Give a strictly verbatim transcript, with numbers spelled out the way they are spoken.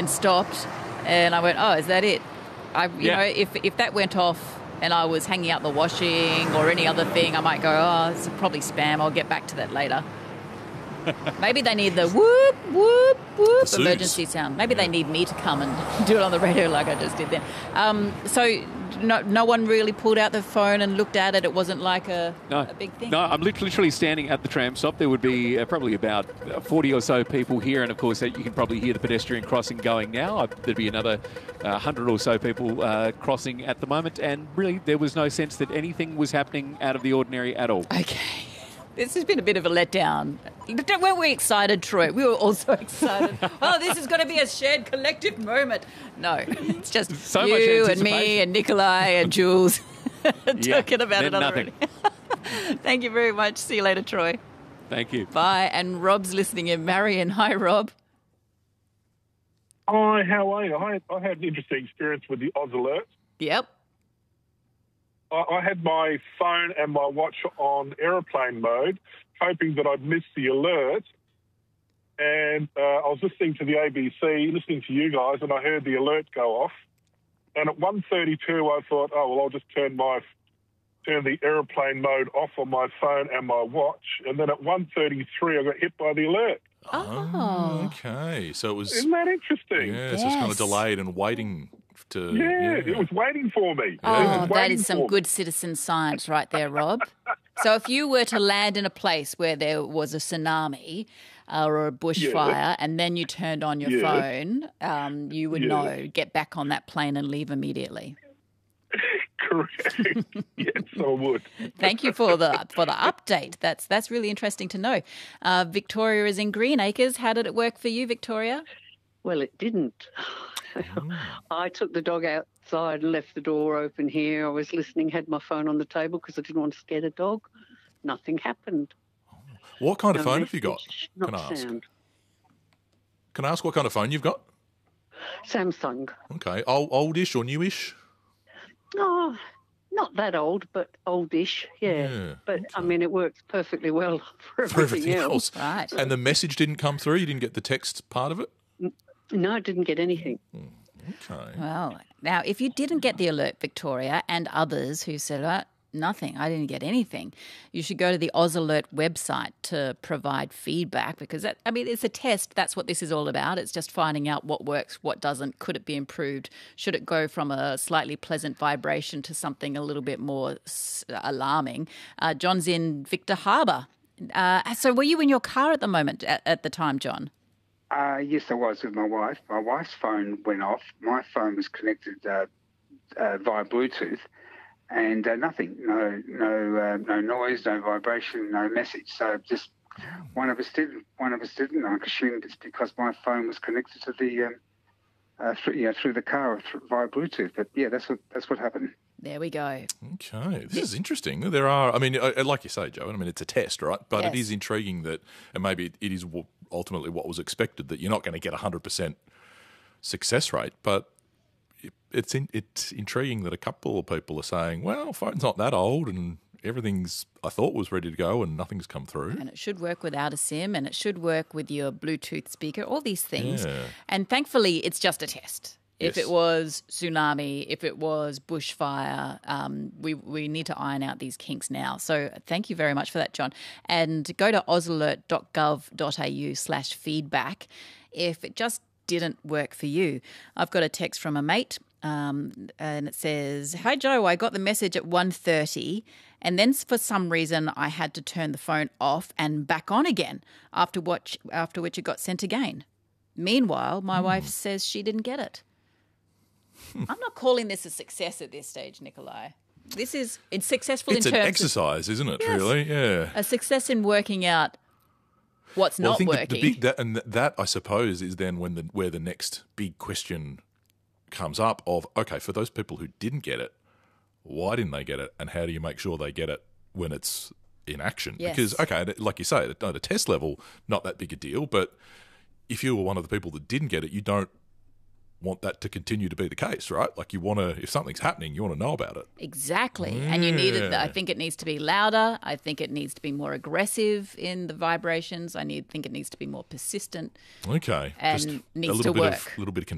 stopped, and I went, oh, is that it? I, you Yeah. know, if if that went off and I was hanging out the washing or any other thing, I might go, oh, it's probably spam. I'll get back to that later. Maybe they need the whoop, whoop, whoop The emergency soos. sound. Maybe they need me to come and do it on the radio like I just did then. Um, so no, no one really pulled out the phone and looked at it. It wasn't like a, No, a big thing. No, I'm lit- literally standing at the tram stop. There would be uh, probably about uh, forty or so people here, and of course, uh, you can probably hear the pedestrian crossing going now. Uh, there'd be another uh, one hundred or so people uh, crossing at the moment, and really, there was no sense that anything was happening out of the ordinary at all. Okay. This has been a bit of a letdown. But weren't we excited, Troy? We were also excited. Oh, this is going to be a shared collective moment. No, it's just So much you and anticipation. me and Nikolai and Jules Yeah, talking about then it nothing. already. Thank you very much. See you later, Troy. Thank you. Bye. And Rob's listening in. Marion. Hi, Rob. Hi, how are you? I, I had an interesting experience with the Oz Alert. Yep. I, I had my phone and my watch on aeroplane mode, hoping that I'd miss the alert. And uh, I was listening to the A B C, listening to you guys, and I heard the alert go off. And at one thirty-two, I thought, oh, well, I'll just turn my turn the aeroplane mode off on my phone and my watch. And then at one thirty-three, I got hit by the alert. Oh. Okay. So it was, Isn't that interesting? yeah, so it's kind Yes. of delayed and waiting to... Yeah, it was waiting for me. It Oh, was that waiting is some for me. good citizen science right there, Rob. So if you were to land in a place where there was a tsunami uh, or a bushfire Yeah. and then you turned on your Yeah. phone, um, you would Yeah. know, get back on that plane and leave immediately. Correct. Yes, I would. Thank you for the for the update. That's that's really interesting to know. Uh, Victoria is in Greenacres. How did it work for you, Victoria? Well, it didn't. I took the dog outside and left the door open here. I was listening, had my phone on the table because I didn't want to scare the dog. Nothing happened. What kind of No phone have you got? message, Can not I ask? sound. Can I ask what kind of phone you've got? Samsung. Okay. Old, oldish or newish? Oh, not that old, but oldish, yeah. Yeah, but, I mean, it works perfectly well for everything, For everything else. Right. And the message didn't come through? You didn't get the text part of it? No, I didn't get anything. Okay. Well, now, if you didn't get the alert, Victoria, and others who said, oh, nothing, I didn't get anything, you should go to the Oz Alert website to provide feedback because, that, I mean, it's a test. That's what this is all about. It's just finding out what works, what doesn't. Could it be improved? Should it go from a slightly pleasant vibration to something a little bit more s- alarming? Uh, John's in Victor Harbour. Uh, so were you in your car at the moment, at, at the time, John? Uh, yes, I was with my wife. My wife's phone went off. My phone was connected uh, uh, via Bluetooth, and uh, nothing, no, no, uh, no noise, no vibration, no message. So just one of us did, one of us didn't. I assumed it's because my phone was connected to the, um, uh, through, you know, through the car or through, via Bluetooth. But yeah, that's what that's what happened. There we go. Okay, this is interesting. There are, I mean, uh, like you say, Joe, I mean, it's a test, right? But Yes. it is intriguing that, and maybe it, it is w- ultimately what was expected, that you're not going to get a one hundred percent success rate. But it, it's in, it's intriguing that a couple of people are saying, well, phone's not that old and everything's, I thought was ready to go and nothing's come through. And it should work without a SIM and it should work with your Bluetooth speaker, all these things. Yeah. And thankfully, it's just a test. If Yes. it was tsunami, if it was bushfire, um, we, we need to iron out these kinks now. So thank you very much for that, John. And go to ozalert.gov.au slash feedback if it just didn't work for you. I've got a text from a mate um, and it says, "Hi, Joe, I got the message at one thirty and then for some reason I had to turn the phone off and back on again after, what, after which it got sent again. Meanwhile, my wife says she didn't get it." I'm not calling this a success at this stage, Nikolai. This is it's successful It's in an terms exercise, isn't it, Yes. really? Yeah. of a success in working out what's Well, I not think working. the, the big that and that I suppose is then when the where the next big question comes up of okay, for those people who didn't get it, why didn't they get it, and how do you make sure they get it when it's in action? Yes. Because okay, like you say, at a test level, not that big a deal, but if you were one of the people that didn't get it, you don't want that to continue to be the case, right? Like you want to, if something's happening, you want to know about it. Exactly. And you need it, I Yeah. think it needs to be louder. I think it needs to be more aggressive in the vibrations. I need think it needs to be more persistent Okay, and Just needs a little to bit work. of little bit of